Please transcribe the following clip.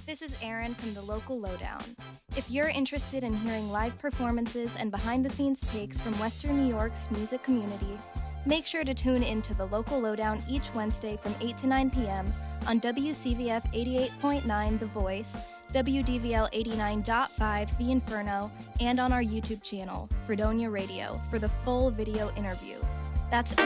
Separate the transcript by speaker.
Speaker 1: This is Erin from the Local Lowdown. If you're interested in hearing live performances and behind-the-scenes takes from Western New York's music community, make sure to tune into the Local Lowdown each Wednesday from 8 to 9 p.m. on WCVF 88.9 The Voice, WDVL 89.5 The Inferno, and on our YouTube channel, Fredonia Radio, for the full video interview. That's